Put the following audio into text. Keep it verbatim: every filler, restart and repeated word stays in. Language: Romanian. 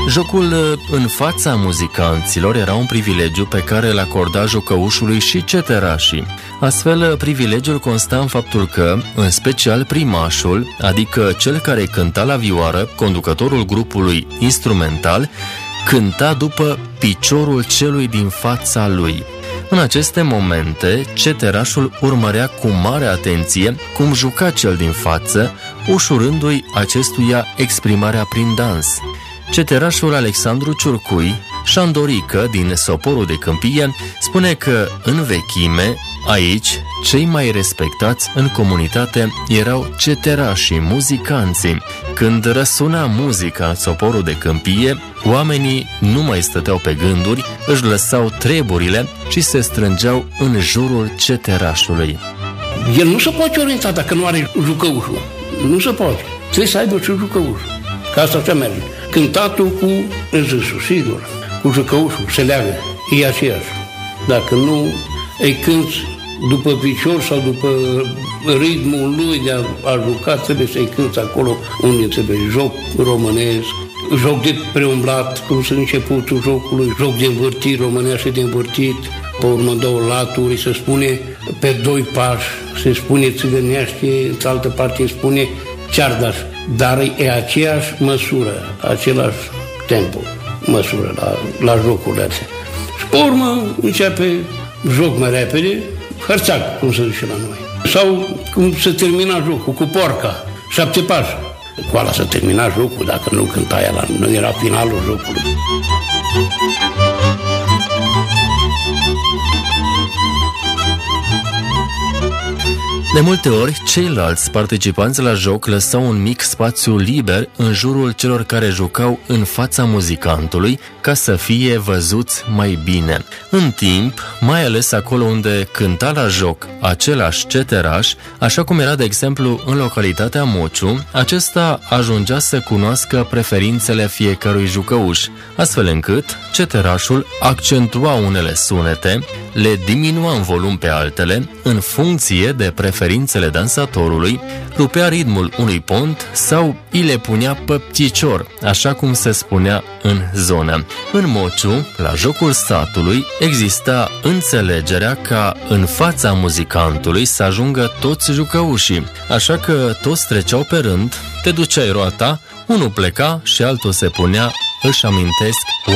Jocul în fața muzicanților era un privilegiu pe care îl acorda jucăușului și ceterașii. Astfel, privilegiul consta în faptul că, în special primașul, adică cel care cânta la vioară, conducătorul grupului instrumental, cânta după piciorul celui din fața lui. În aceste momente, ceterașul urmărea cu mare atenție cum juca cel din față, ușurându-i acestuia exprimarea prin dans. Ceterașul Alexandru Ciurcui, șandorică din Soporul de Câmpie, spune că, în vechime, aici, cei mai respectați în comunitate erau ceterașii, muzicanții. Când răsuna muzica în Soporul de Câmpie, oamenii nu mai stăteau pe gânduri, își lăsau treburile și se strângeau în jurul ceterașului. El nu se poate orienta dacă nu are jucăușul. Nu se poate. Trebuie să aibă și jucăușul. Că asta ce merge. Cântatul cu înzâsul, sigur. Cu jucăușul, se leagă. E aceeași. Dacă nu îi cânți după picior sau după ritmul lui de a, a juca, trebuie să-i cânți acolo unde trebuie. Joc românesc, joc de preumblat, cum sunt începutul jocului, joc de învârtit, românește de învârtit, pe urmă două laturi, se spune pe doi pași, se spune țigănește, în altă parte se spune ceardaș, dar e aceeași măsură, același tempo, măsură la, la jocurile astea. Și pe urmă începe joc mai repede, hărțac, cum se zice la noi. Sau cum se termina jocul, cu porca, șapte pași. Cu ala se termina jocul, dacă nu cânta ea, nu era finalul jocului. De multe ori, ceilalți participanți la joc lăsau un mic spațiu liber în jurul celor care jucau în fața muzicantului, ca să fie văzuți mai bine. În timp, mai ales acolo unde cânta la joc același ceteraș, așa cum era de exemplu în localitatea Mociu, acesta ajungea să cunoască preferințele fiecărui jucăuș, astfel încât ceterașul accentua unele sunete, le diminua în volum pe altele, în funcție de preferințele dansatorului, rupea ritmul unui pont sau îi le punea pe picior, așa cum se spunea în zonă. În Mociu, la jocul satului, exista înțelegerea ca în fața muzicantului să ajungă toți jucăușii, așa că toți treceau pe rând, te duceai roata, unul pleca și altul se punea, își amintesc